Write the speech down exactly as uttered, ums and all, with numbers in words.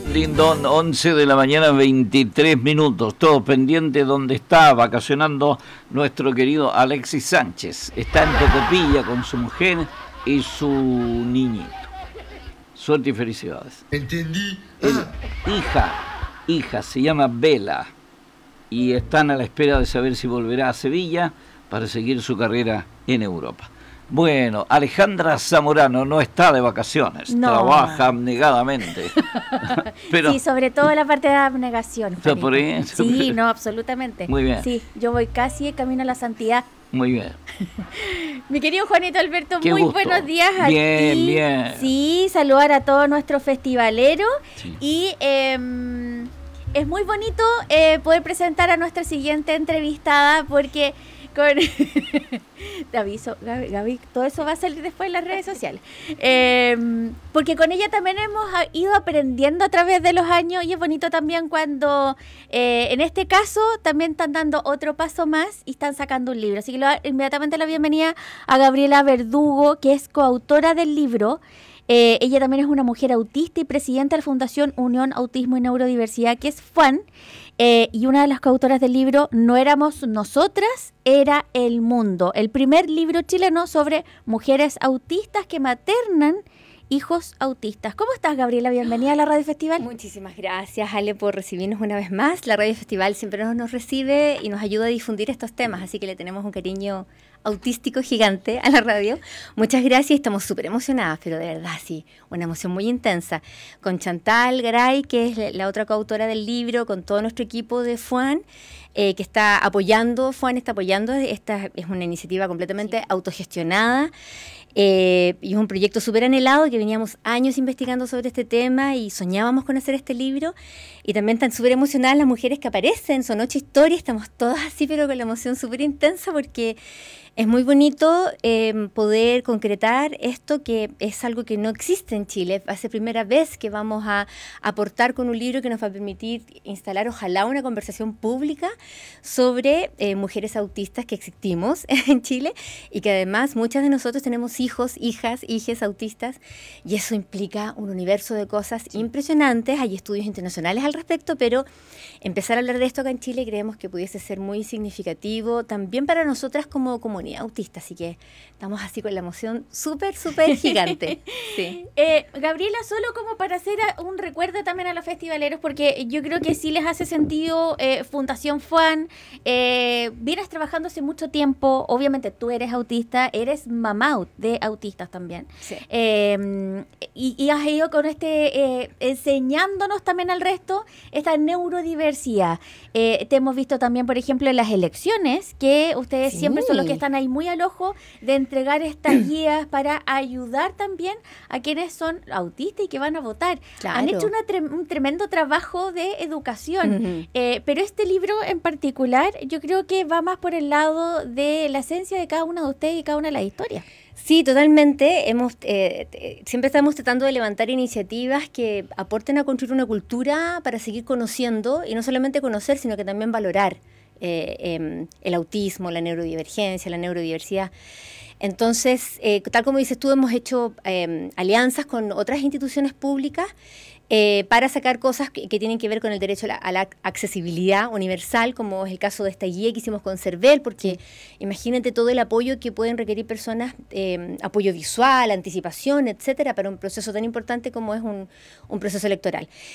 Lindón, once de la mañana, veintitrés minutos. Todo pendiente donde está vacacionando nuestro querido Alexis Sánchez. Está en Tocopilla con su mujer y su niñito. Suerte y felicidades. Entendí. El, Ah. hija, hija, se llama Vela. Y están a la espera de saber si volverá a Sevilla para seguir su carrera en Europa. Bueno, Alejandra Zamorano no está de vacaciones, no. Trabaja abnegadamente. Pero, sí, sobre todo la parte de abnegación. O sea, por eso, sí, no, absolutamente. Muy bien. Sí, yo voy casi de camino a la santidad. Muy bien. Mi querido Juanito Alberto, Qué muy gusto. buenos días a bien, ti. Bien, Sí, saludar a todos nuestros festivaleros. Sí. Y eh, es muy bonito eh, poder presentar a nuestra siguiente entrevistada porque... Con te aviso, Gaby, Gaby, todo eso va a salir después en las redes sociales. Eh, porque con ella también hemos ido aprendiendo a través de los años y es bonito también cuando, eh, en este caso, también están dando otro paso más y están sacando un libro. Así que lo, inmediatamente la bienvenida a Gabriela Verdugo, que es coautora del libro. Eh, ella también es una mujer autista y presidenta de la Fundación Unión Autismo y Neurodiversidad, que es F U A N. Eh, y una de las coautoras del libro No éramos nosotras, era el mundo. El primer libro chileno sobre mujeres autistas que maternan hijos autistas. ¿Cómo estás, Gabriela? Bienvenida a la Radio Festival. Muchísimas gracias, Ale, por recibirnos una vez más. La Radio Festival siempre nos, nos recibe y nos ayuda a difundir estos temas, así que le tenemos un cariño autístico gigante a la radio. Muchas gracias, estamos súper emocionadas, pero de verdad sí, una emoción muy intensa. Con Chantal Garay, que es la otra coautora del libro, con todo nuestro equipo de F U A N, eh, que está apoyando, F U A N está apoyando, esta es una iniciativa completamente sí. autogestionada. Eh, y es un proyecto súper anhelado que veníamos años investigando sobre este tema y soñábamos con hacer este libro, y también están súper emocionadas las mujeres que aparecen, son ocho historias, estamos todas así pero con la emoción súper intensa porque es muy bonito eh, poder concretar esto, que es algo que no existe en Chile. Hace primera vez que vamos a aportar con un libro que nos va a permitir instalar, ojalá, una conversación pública sobre eh, mujeres autistas que existimos en Chile y que además muchas de nosotros tenemos hijos, hijas, hijes autistas, y eso implica un universo de cosas impresionantes. Hay estudios internacionales al respecto, pero empezar a hablar de esto acá en Chile creemos que pudiese ser muy significativo también para nosotras como comunidad autista, así que estamos así con la emoción súper, súper gigante. Sí. Eh, Gabriela, solo como para hacer un recuerdo también a los festivaleros, porque yo creo que sí les hace sentido eh, Fundación F U A N, eh, vienes trabajando hace mucho tiempo, obviamente tú eres autista, eres mamá de autistas también, sí. eh, y, y has ido con este, eh, enseñándonos también al resto esta neurodiversidad. Eh, te hemos visto también, por ejemplo, en las elecciones, que ustedes sí. siempre son los que están ahí muy al ojo de entregar estas guías para ayudar también a quienes son autistas y que van a votar. Claro. Han hecho una tre- un tremendo trabajo de educación, uh-huh. eh, pero este libro en particular yo creo que va más por el lado de la esencia de cada una de ustedes y cada una de las historias. Sí, totalmente. Hemos eh, eh, siempre estamos tratando de levantar iniciativas que aporten a construir una cultura para seguir conociendo, y no solamente conocer, sino que también valorar eh, eh, el autismo, la neurodivergencia, la neurodiversidad. Entonces, eh, tal como dices tú, hemos hecho eh, alianzas con otras instituciones públicas Eh, para sacar cosas que, que tienen que ver con el derecho a la, a la accesibilidad universal, como es el caso de esta guía que hicimos con CERVEL, porque imagínate todo el apoyo que pueden requerir personas, eh, apoyo visual, anticipación, etcétera, para un proceso tan importante como es un, un proceso electoral.